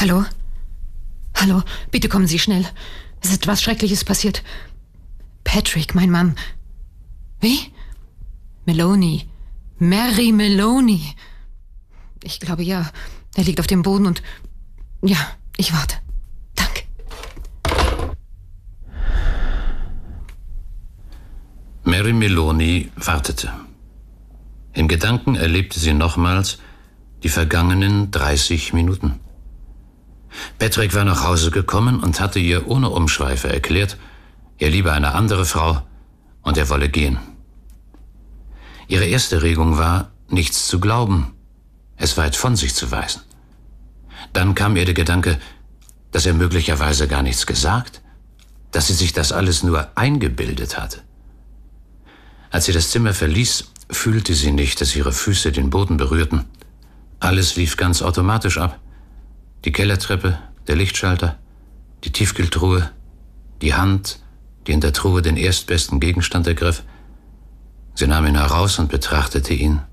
Hallo? Hallo, bitte kommen Sie schnell. Es ist etwas Schreckliches passiert. Patrick, mein Mann. Wie? Meloni. Mary Meloni. Ich glaube, ja. Er liegt auf dem Boden und... Ja, ich warte. Danke. Mary Meloni wartete. In Gedanken erlebte sie nochmals die vergangenen 30 Minuten. Patrick war nach Hause gekommen und hatte ihr ohne Umschweife erklärt, er liebe eine andere Frau und er wolle gehen. Ihre erste Regung war, nichts zu glauben, es weit von sich zu weisen. Dann kam ihr der Gedanke, dass er möglicherweise gar nichts gesagt, dass sie sich das alles nur eingebildet hatte. Als sie das Zimmer verließ, fühlte sie nicht, dass ihre Füße den Boden berührten. Alles lief ganz automatisch ab. Die Kellertreppe, der Lichtschalter, die Tiefkühltruhe, die Hand, die in der Truhe den erstbesten Gegenstand ergriff. Sie nahm ihn heraus und betrachtete ihn